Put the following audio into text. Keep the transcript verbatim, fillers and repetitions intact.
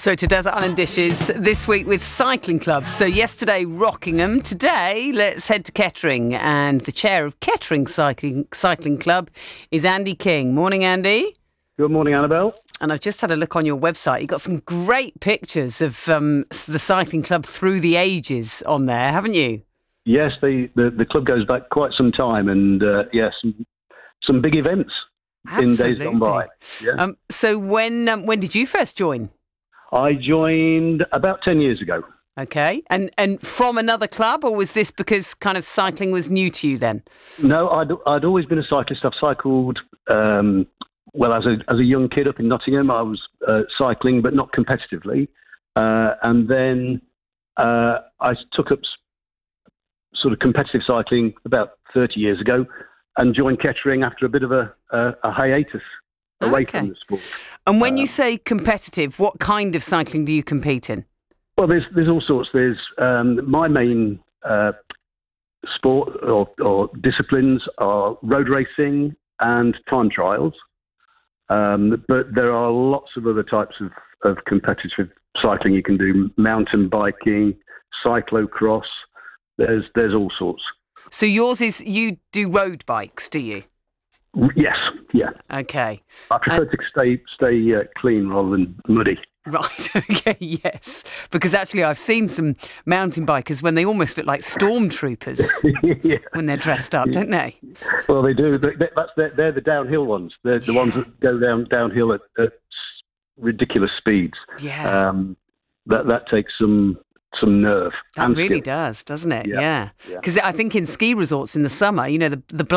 So to Desert Island Dishes this week with cycling clubs. So yesterday Rockingham, today let's head to Kettering, and the chair of Kettering Cycling Cycling Club is Andy King. Morning, Andy. Good morning, Annabelle. And I've just had a look on your website. You've got some great pictures of um, the cycling club through the ages on there, haven't you? Yes, the, the, the club goes back quite some time, and uh, yes, some, some big events Absolutely. in days gone by. Yeah. Um, so when um, when did you first join? I joined about ten years ago. Okay, and and from another club, or was this because kind of cycling was new to you then? No, I'd I'd always been a cyclist. I've cycled, um, well, as a as a young kid up in Nottingham. I was uh, cycling, but not competitively. Uh, and then uh, I took up s- sort of competitive cycling about thirty years ago, and joined Kettering after a bit of a, a, a hiatus away Okay. from the sport. And when Um, you say competitive, what kind of cycling do you compete in? Well, there's there's all sorts. There's um, my main uh, sport or, or disciplines are road racing and time trials, um, but there are lots of other types of, of competitive cycling you can do: mountain biking, cyclocross. There's there's all sorts. So yours is, you do road bikes, do you? Yes, yeah. Okay. I prefer to stay stay uh, clean rather than muddy. Right, okay, yes. Because actually I've seen some mountain bikers when they almost look like stormtroopers Yeah. when they're dressed up, don't they? Well, they do. They, they, that's they're, they're the downhill ones. They're the ones that go down downhill at, at ridiculous speeds. Yeah. Um, that that takes some some nerve. That and really skill. does, doesn't it? Yeah, Yeah. yeah. Because I think in ski resorts in the summer, you know, the, the